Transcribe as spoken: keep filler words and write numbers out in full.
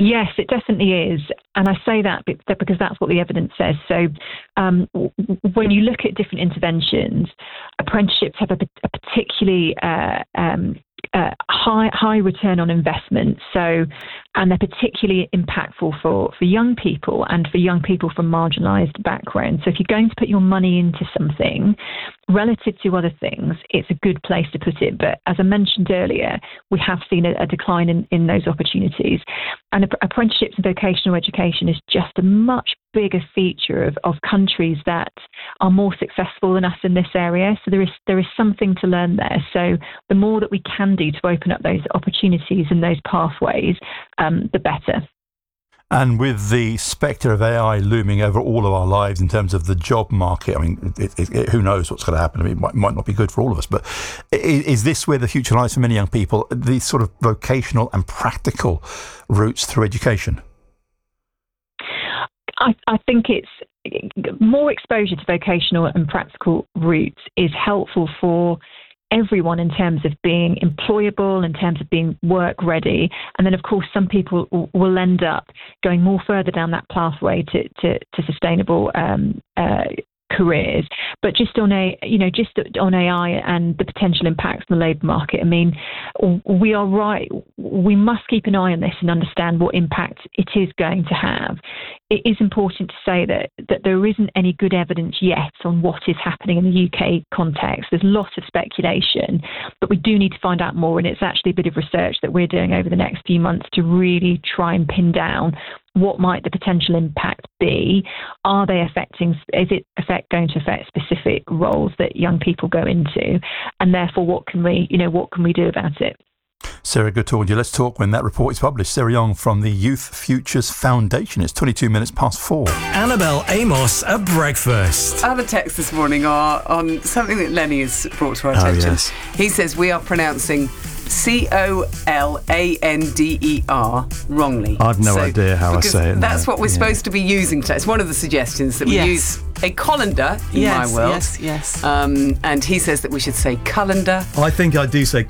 Yes, it definitely is. And I say that because that's what the evidence says. So um, when you look at different interventions, apprenticeships have a, a particularly uh, um, uh, high high return on investment. So, and they're particularly impactful for, for young people and for young people from marginalised backgrounds. So if you're going to put your money into something, relative to other things, it's a good place to put it. But as I mentioned earlier, we have seen a, a decline in, in those opportunities. And apprenticeships and vocational education is just a much bigger feature of, of countries that are more successful than us in this area. So there is there is something to learn there. So the more that we can do to open up those opportunities and those pathways, um, the better. And with the spectre of A I looming over all of our lives in terms of the job market, I mean, it, it, it, who knows what's going to happen? I mean, it might, might not be good for all of us, but is, is this where the future lies for many young people, these sort of vocational and practical routes through education? I, I think it's more exposure to vocational and practical routes is helpful for everyone in terms of being employable, in terms of being work ready. And then, of course, some people w- will end up going more further down that pathway to, to, to sustainable um, uh, careers. But just on a, you know, just on A I and the potential impacts on the labour market, I mean, we are right. We must keep an eye on this and understand what impact it is going to have. It is important to say that, that there isn't any good evidence yet on what is happening in the U K context. There's lots of speculation, but we do need to find out more. And it's actually a bit of research that we're doing over the next few months to really try and pin down what might the potential impact be. Are they affecting, is it affect going to affect specific roles that young people go into? And therefore, what can we, you know, what can we do about it? Sarah, good talking to you. Let's talk when that report is published. Sarah Young from the Youth Futures Foundation. It's twenty-two minutes past four. Annabelle Amos at breakfast. Other texts this morning are on something that Lenny has brought to our attention. Oh, yes. He says we are pronouncing C O L A N D E R wrongly. I've no so, idea how I say it. That's no. what we're yeah. supposed to be using today. It's one of the suggestions that we yes. use a colander in yes, my world. Yes, yes. Um, and he says that we should say colander. I think I do say